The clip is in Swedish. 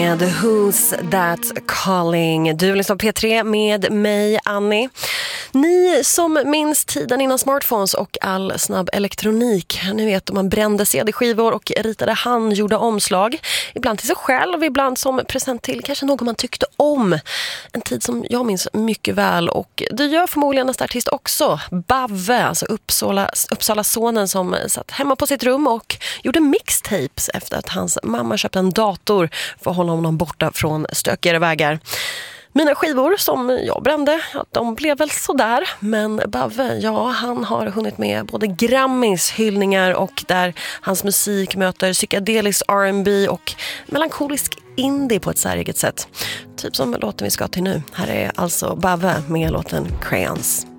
The Who's That Calling. Du lyssnar på P3 med mig, Annie. Ni som minns tiden innan smartphones och all snabb elektronik. Ni vet om man brände CD-skivor och ritade handgjorda omslag. Ibland till sig själv, ibland som present till kanske någon man tyckte om. En tid som jag minns mycket väl, och det gör förmodligen nästa artist också. Bavve, alltså Uppsala-sonen som satt hemma på sitt rum och gjorde mixtapes efter att hans mamma köpte en dator för att hålla honom borta från stökigare vägar. Mina skivor som jag brände, de blev väl sådär. Men Bavve, ja, han har hunnit med både Grammys hyllningar och där hans musik möter psykedelisk R&B och melankolisk indie på ett säreget sätt. Typ som låten vi ska till nu. Här är alltså Bavve med låten Crayons.